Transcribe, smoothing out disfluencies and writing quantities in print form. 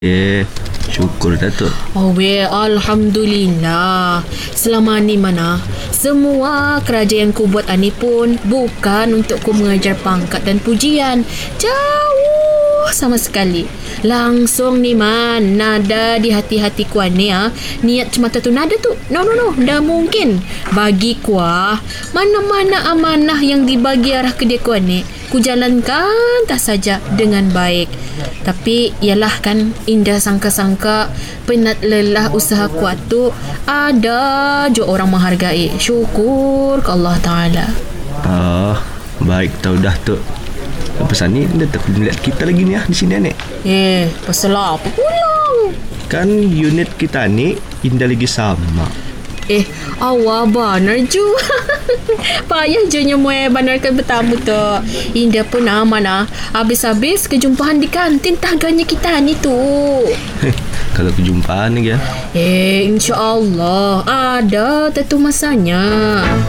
Syukur Datuk. Alhamdulillah. Selama ni mana, semua kerja yang ku buat ni pun bukan untuk ku mengajar pangkat dan pujian. Jauh sama sekali. Langsung ni man, nada di hati-hati ku ni niat semata tu nada tu. No, dah mungkin. Bagi ku mana-mana amanah yang dibagi arah ke dia ku ni, ku jalankan tak saja dengan baik. Tapi ialah kan, indah sangka-sangka penat lelah usaha kuat tu ada je orang menghargai. Syukur ke Allah Ta'ala. Baik tahu dah tu. Pesan ni dia tak melihat kita lagi ni di sini ni. Pasal apa pula? Kan unit kita ni indah lagi sama. Awak benar ju. Payah je nyemuai banarkan bertamu tu. Indah pun mana habis-habis kejumpaan di kantin tangganya kita ni tu. Kalau kejumpaan lagi InsyaAllah ada tentu masanya.